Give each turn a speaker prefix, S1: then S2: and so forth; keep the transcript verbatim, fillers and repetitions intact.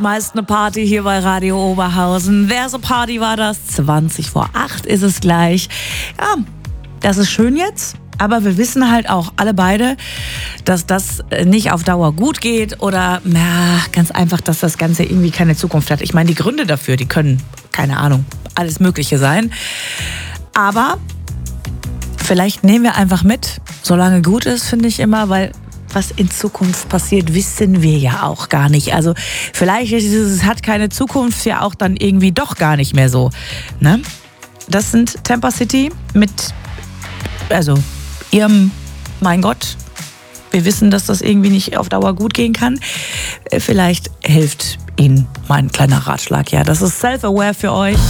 S1: schmeißt eine Party hier bei Radio Oberhausen. Wer so Party war das? zwanzig vor acht ist es gleich. Ja, das ist schön jetzt. Aber wir wissen halt auch alle beide, dass das nicht auf Dauer gut geht oder ja, ganz einfach, dass das Ganze irgendwie keine Zukunft hat. Ich meine, die Gründe dafür, die können, keine Ahnung, alles Mögliche sein. Aber vielleicht nehmen wir einfach mit, solange gut ist, finde ich immer, weil was in Zukunft passiert, wissen wir ja auch gar nicht. Also vielleicht ist es hat keine Zukunft ja auch dann irgendwie doch gar nicht mehr so. Ne? Das sind Tampa City mit, also ihrem, mein Gott, wir wissen, dass das irgendwie nicht auf Dauer gut gehen kann. Vielleicht hilft Ihnen mein kleiner Ratschlag. Ja, das ist Self-Aware für euch.